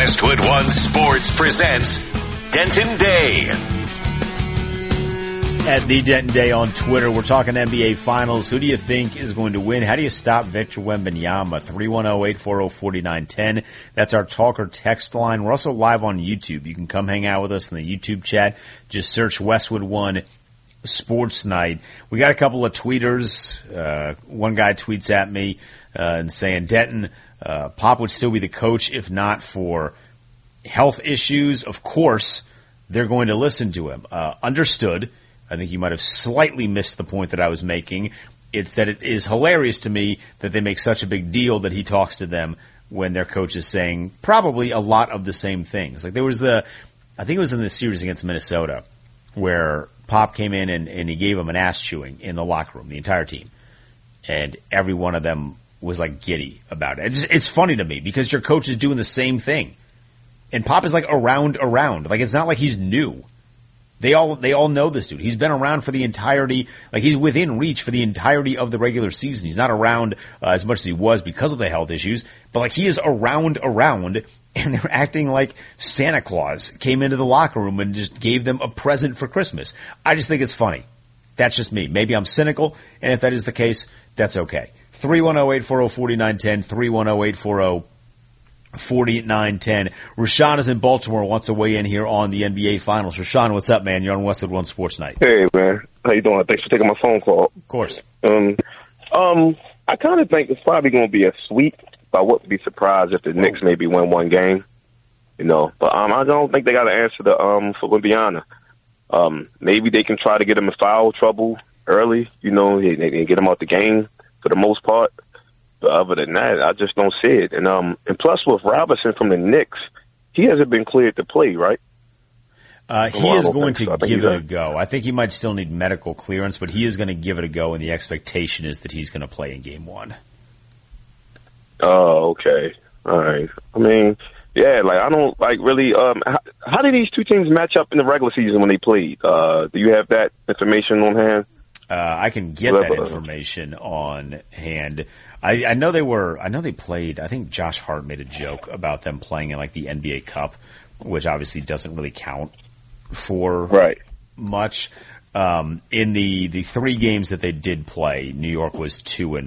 Westwood One Sports presents Denton Day. At the Denton Day on Twitter, we're talking NBA Finals. Who do you think is going to win? How do you stop Victor Wembanyama? 310-840-4910. That's our talk or text line. We're also live on YouTube. You can come hang out with us in the YouTube chat. Just search Westwood One Sports Night. We got a couple of tweeters. One guy tweets at me and saying, Denton, Pop would still be the coach if not for health issues. Of course, they're going to listen to him. Understood. I think you might have slightly missed the point that I was making. It's that it is hilarious to me that they make such a big deal that he talks to them when their coach is saying probably a lot of the same things. Like there was I think it was in the series against Minnesota where Pop came in and he gave them an ass chewing in the locker room, the entire team. And every one of them was like giddy about it. It's funny to me because your coach is doing the same thing. And Pop is like around. Like it's not like he's new. They all know this dude. He's been around for the entirety, like he's within reach for the entirety of the regular season. He's not around as much as he was because of the health issues, but like he is around, and they're acting like Santa Claus came into the locker room and just gave them a present for Christmas. I just think it's funny. That's just me. Maybe I'm cynical, and if that is the case, that's okay. 310-840-4910, 310-840-4910. Rashawn is in Baltimore, wants to weigh in here on the NBA Finals. Rashawn, what's up, man? You're on Westwood One Sports Night. Hey, man. How you doing? Thanks for taking my phone call. Of course. I kind of think it's probably going to be a sweep. I wouldn't be surprised if the Knicks maybe win one game, But I don't think they got an answer for Wembanyama. Maybe they can try to get him in foul trouble early. They get him out the game for the most part. But other than that, I just don't see it. And plus with Robinson from the Knicks, he hasn't been cleared to play, right? He is going to give it a go. I think he might still need medical clearance, but he is going to give it a go, and the expectation is that he's going to play in Game 1. Oh, okay. All right. I mean, yeah, I don't, really, how did these two teams match up in the regular season when they played? Do you have that information on hand? I can get that information on hand. I know they played, I think Josh Hart made a joke about them playing in the NBA Cup, which obviously doesn't really count for much. In the 3 games that they did play, New York was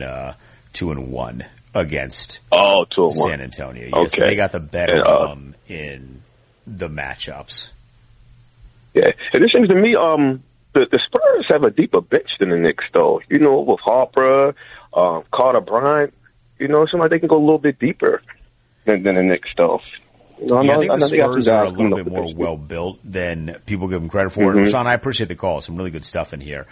2-1 against 2-1. San Antonio. Okay. So they got the better of them in the matchups. Yeah. And it seems to me, the Spurs have a deeper bench than the Knicks, though. With Harper, Carter Bryant, it seems like they can go a little bit deeper than the Knicks, though. I think the Spurs are a little bit more well-built than people give them credit for. Mm-hmm. Sean, I appreciate the call. Some really good stuff in here.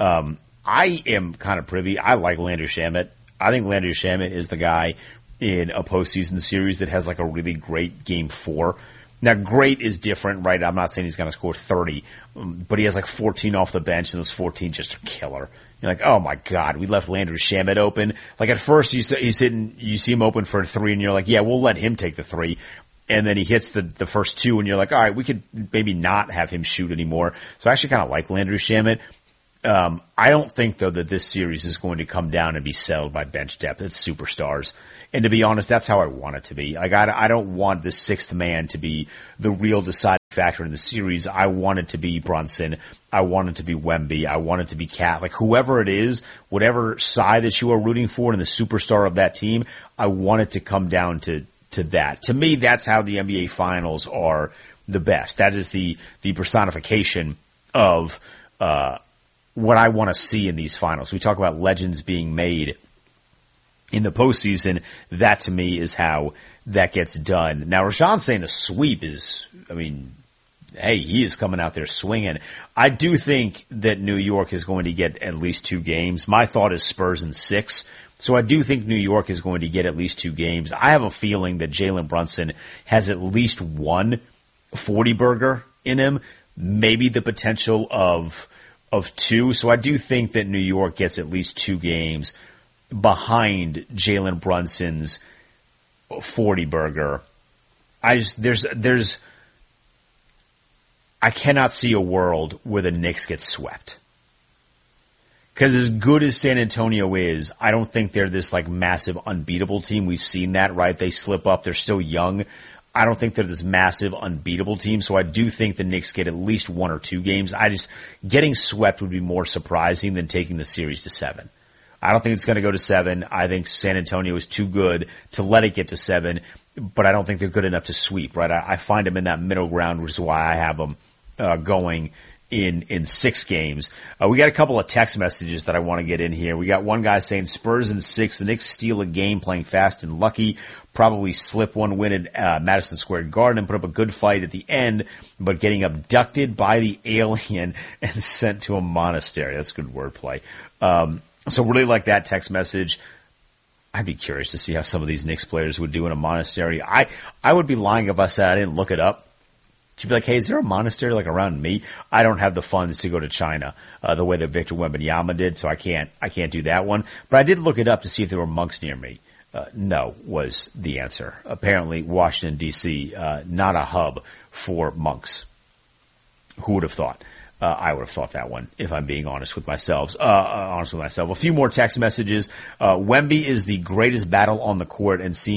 I am kind of privy. I like Landry Shamet. I think Landry Shamet is the guy in a postseason series that has a really great Game 4. Now, great is different, right? I'm not saying he's going to score 30, but he has 14 off the bench, and those 14 just are killer. You're like, oh my God, we left Landry Shamet open. At first you see him open for a 3, and you're like, yeah, we'll let him take the 3. And then he hits the first 2, and you're like, all right, we could maybe not have him shoot anymore. So I actually kind of like Landry Shamet. I don't think, though, that this series is going to come down and be settled by bench depth. It's superstars. And to be honest, that's how I want it to be. I don't want the 6th man to be the real deciding factor in the series. I want it to be Brunson. I want it to be Wemby. I want it to be Cat. Whoever it is, whatever side that you are rooting for and the superstar of that team, I want it to come down to that. To me, that's how the NBA Finals are the best. That is the personification of what I want to see in these finals. We talk about legends being made in the postseason. That, to me, is how that gets done. Now, Rashawn's saying a sweep is, hey, he is coming out there swinging. I do think that New York is going to get at least 2 games. My thought is Spurs in 6. So I do think New York is going to get at least 2 games. I have a feeling that Jalen Brunson has at least one 40-burger in him, maybe the potential of 2. So I do think that New York gets at least 2 games behind Jalen Brunson's 40-burger. I cannot see a world where the Knicks get swept. Because as good as San Antonio is, I don't think they're this massive unbeatable team. We've seen that, right? They slip up. They're still young. I don't think they're this massive, unbeatable team, so I do think the Knicks get at least 1 or 2 games. Getting swept would be more surprising than taking the series to 7. I don't think it's going to go to 7. I think San Antonio is too good to let it get to 7, but I don't think they're good enough to sweep, right? I find them in that middle ground, which is why I have them going in 6 games. We got a couple of text messages that I want to get in here. We got one guy saying Spurs in 6, the Knicks steal a game playing fast and lucky, probably slip one win at Madison Square Garden and put up a good fight at the end, but getting abducted by the alien and sent to a monastery. That's good wordplay. So really like that text message. I'd be curious to see how some of these Knicks players would do in a monastery. I would be lying if I said I didn't look it up. She'd be like, hey, is there a monastery like around me? I don't have the funds to go to China, the way that Victor Wembanyama did, so I can't do that one. But I did look it up to see if there were monks near me. No was the answer. Apparently Washington D.C., not a hub for monks. Who would have thought? I would have thought that one, if I'm being honest with myself. A few more text messages. Wemby is the greatest battle on the court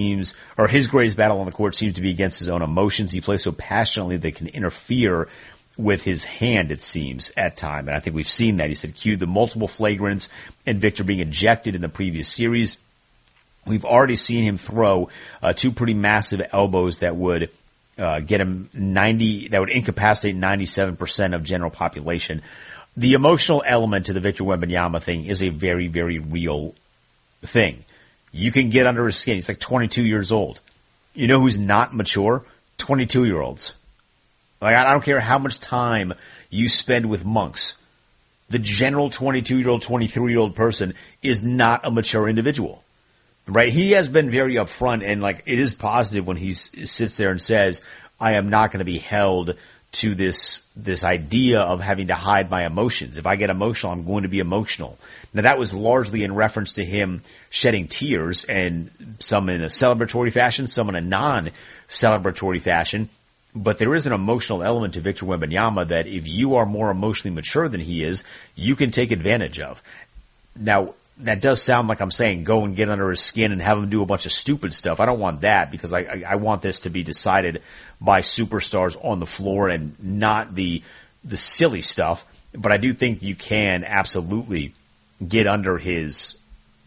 his greatest battle on the court seems to be against his own emotions. He plays so passionately they can interfere with his hand, it seems, at time. And I think we've seen that. He said, cue the multiple flagrants and Victor being ejected in the previous series. We've already seen him throw 2 pretty massive elbows that would get him that would incapacitate 97% of general population. The emotional element to the Victor Wembanyama thing is a very, very real thing. You can get under his skin. He's like 22 years old. You know who's not mature? 22-year-olds. Like, I don't care how much time you spend with monks. The general 22-year-old, 23-year-old person is not a mature individual. Right? He has been very upfront, and like it is positive when he sits there and says, I am not going to be held to this idea of having to hide my emotions. If I get emotional, I'm going to be emotional. Now that was largely in reference to him shedding tears, and some in a celebratory fashion, some in a non-celebratory fashion. But there is an emotional element to Victor Wembanyama that if you are more emotionally mature than he is, you can take advantage of. Now, that does sound like I'm saying go and get under his skin and have him do a bunch of stupid stuff. I don't want that, because I want this to be decided by superstars on the floor and not the silly stuff. But I do think you can absolutely get under his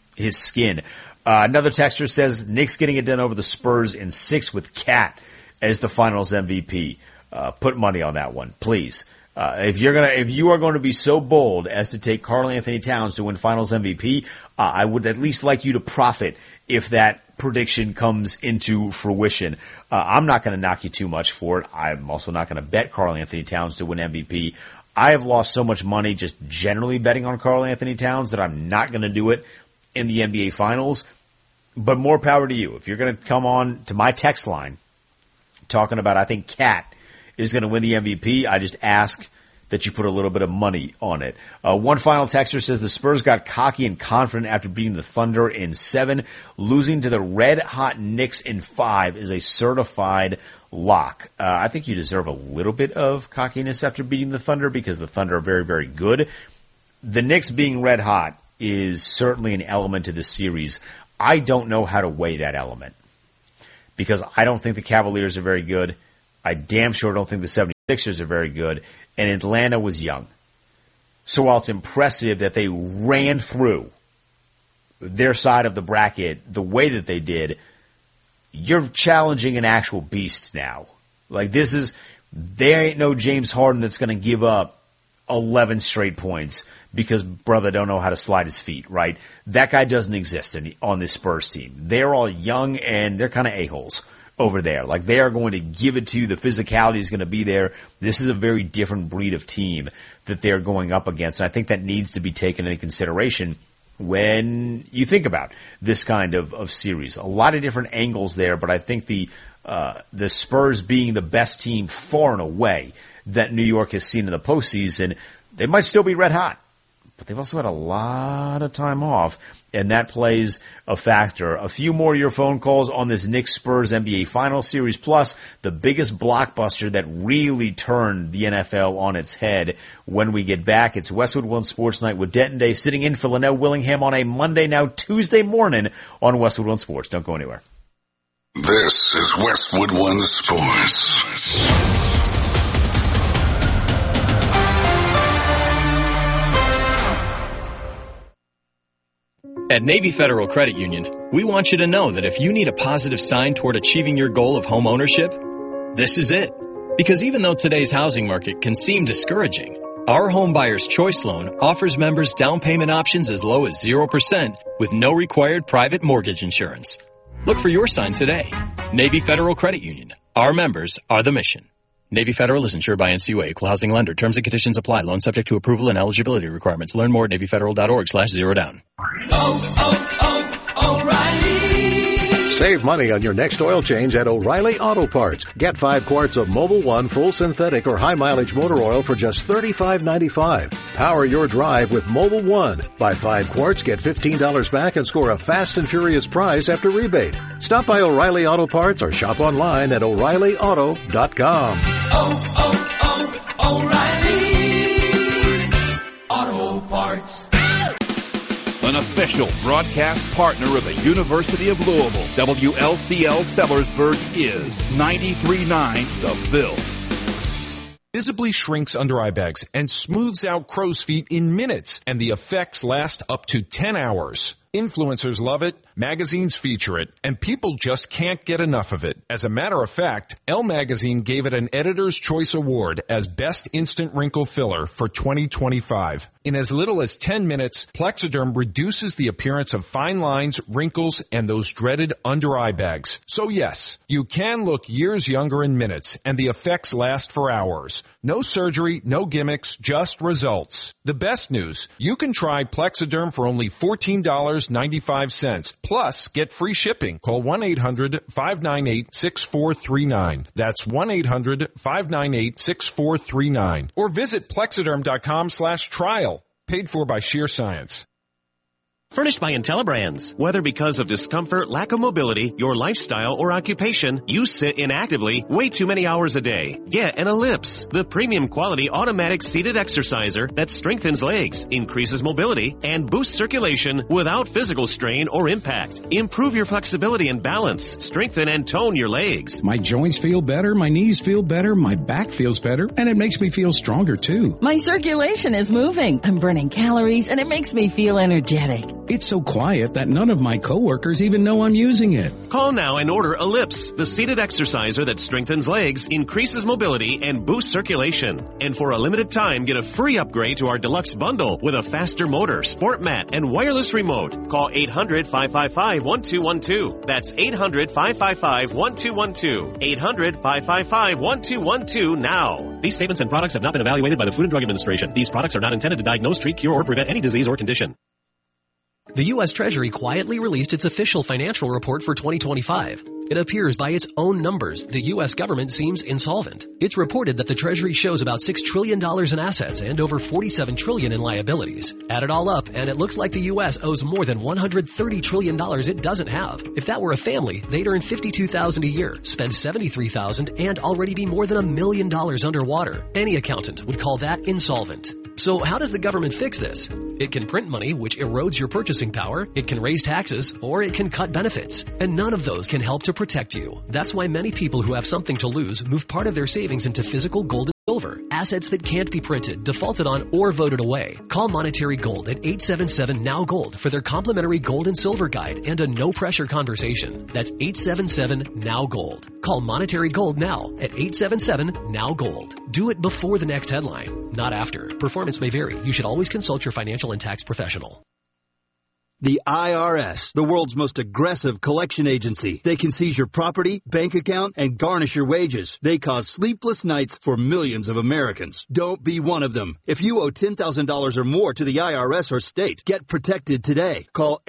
skin. Another texter says Knicks getting it done over the Spurs in 6 with Cat as the Finals MVP. Put money on that one, please. If you are going to be so bold as to take Karl-Anthony Towns to win Finals MVP, I would at least like you to profit if that prediction comes into fruition. I'm not going to knock you too much for it. I'm also not going to bet Karl-Anthony Towns to win MVP. I have lost so much money just generally betting on Karl-Anthony Towns that I'm not going to do it in the NBA Finals. But more power to you. If you're going to come on to my text line talking about, I think Cat is going to win the MVP, I just ask that you put a little bit of money on it. One final texter says the Spurs got cocky and confident after beating the Thunder in 7. Losing to the red-hot Knicks in 5 is a certified lock. I think you deserve a little bit of cockiness after beating the Thunder, because the Thunder are very, very good. The Knicks being red-hot is certainly an element to this series. I don't know how to weigh that element, because I don't think the Cavaliers are very good. I damn sure don't think the 76ers are very good, and Atlanta was young. So while it's impressive that they ran through their side of the bracket the way that they did, you're challenging an actual beast now. Like, there ain't no James Harden that's going to give up 11 straight points because brother don't know how to slide his feet, right? That guy doesn't exist on this Spurs team. They're all young, and they're kind of a-holes over there. Like, they are going to give it to you. The physicality is going to be there. This is a very different breed of team that they're going up against. And I think that needs to be taken into consideration when you think about this kind of series. A lot of different angles there, but I think the Spurs being the best team far and away that New York has seen in the postseason, they might still be red hot, but they've also had a lot of time off, and that plays a factor. A few more of your phone calls on this Knicks-Spurs NBA Finals Series, plus the biggest blockbuster that really turned the NFL on its head. When we get back, it's Westwood One Sports Night with Denton Day sitting in for Linnell Willingham on a Monday, now Tuesday morning on Westwood One Sports. Don't go anywhere. This is Westwood One Sports. At Navy Federal Credit Union, we want you to know that if you need a positive sign toward achieving your goal of home ownership, this is it. Because even though today's housing market can seem discouraging, our Home Buyer's Choice Loan offers members down payment options as low as 0% with no required private mortgage insurance. Look for your sign today. Navy Federal Credit Union. Our members are the mission. Navy Federal is insured by NCUA, equal housing lender. Terms and conditions apply. Loan subject to approval and eligibility requirements. Learn more at NavyFederal.org/zerodown. O'Reilly. Save money on your next oil change at O'Reilly Auto Parts. Get 5 quarts of Mobil 1 full synthetic or high mileage motor oil for just $35.95. Power your drive with Mobil 1. Buy 5 quarts, get $15 back and score a fast and furious prize after rebate. Stop by O'Reilly Auto Parts or shop online at O'ReillyAuto.com. O'Reilly Auto Parts. An official broadcast partner of the University of Louisville, WLCL Sellersburg is 93.9 The Ville. Visibly shrinks under eye bags and smooths out crow's feet in minutes, and the effects last up to 10 hours. Influencers love it, magazines feature it, and people just can't get enough of it. As a matter of fact, Elle Magazine gave it an Editor's Choice Award as Best Instant Wrinkle Filler for 2025. In as little as 10 minutes, Plexiderm reduces the appearance of fine lines, wrinkles, and those dreaded under-eye bags. So yes, you can look years younger in minutes, and the effects last for hours. No surgery, no gimmicks, just results. The best news, you can try Plexiderm for only $14.95. Plus, get free shipping. Call 1-800-598-6439. That's 1-800-598-6439. Or visit Plexiderm.com/trial. Paid for by Sheer Science. Furnished by IntelliBrands. Whether because of discomfort, lack of mobility, your lifestyle, or occupation, you sit inactively way too many hours a day. Get an Ellipse, the premium quality automatic seated exerciser that strengthens legs, increases mobility, and boosts circulation without physical strain or impact. Improve your flexibility and balance. Strengthen and tone your legs. My joints feel better, my knees feel better, my back feels better, and it makes me feel stronger too. My circulation is moving. I'm burning calories, and it makes me feel energetic. It's so quiet that none of my coworkers even know I'm using it. Call now and order Ellipse, the seated exerciser that strengthens legs, increases mobility, and boosts circulation. And for a limited time, get a free upgrade to our deluxe bundle with a faster motor, sport mat, and wireless remote. Call 800-555-1212. That's 800-555-1212. 800-555-1212 now. These statements and products have not been evaluated by the Food and Drug Administration. These products are not intended to diagnose, treat, cure, or prevent any disease or condition. The U.S. Treasury quietly released its official financial report for 2025. It appears by its own numbers, the U.S. government seems insolvent. It's reported that the Treasury shows about $6 trillion in assets and over $47 trillion in liabilities. Add it all up, and it looks like the U.S. owes more than $130 trillion it doesn't have. If that were a family, they'd earn $52,000 a year, spend $73,000, and already be more than $1 million underwater. Any accountant would call that insolvent. So how does the government fix this? It can print money, which erodes your purchasing power, it can raise taxes, or it can cut benefits. And none of those can help to protect you. That's why many people who have something to lose move part of their savings into physical gold and silver, assets that can't be printed, defaulted on, or voted away. Call Monetary Gold at 877-NOW-GOLD for their complimentary gold and silver guide and a no-pressure conversation. That's 877-NOW-GOLD. Call Monetary Gold now at 877-NOW-GOLD. Do it before the next headline, not after. Performance may vary. You should always consult your financial and tax professional. The IRS, the world's most aggressive collection agency. They can seize your property, bank account, and garnish your wages. They cause sleepless nights for millions of Americans. Don't be one of them. If you owe $10,000 or more to the IRS or state, get protected today. Call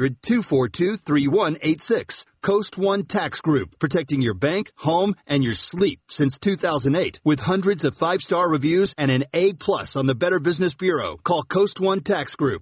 800-242-3186. Coast One Tax Group, protecting your bank, home, and your sleep since 2008. With hundreds of 5-star reviews and an A+ on the Better Business Bureau. Call Coast One Tax Group,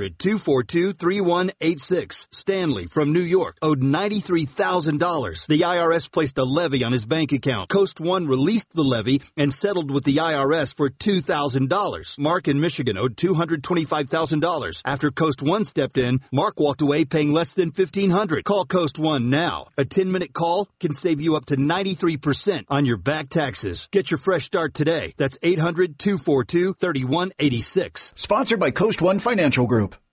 800-242-3186. Stanley from New York owed $93,000. The IRS placed a levy on his bank account. Coast One released the levy and settled with the IRS for $2,000. Mark in Michigan owed $225,000. After Coast One stepped in, Mark walked away paying less than $1,500. Call Coast One now. A 10-minute call can save you up to 93% on your back taxes. Get your fresh start today. That's 800-242-3186. Sponsored by Coast One Financial Group.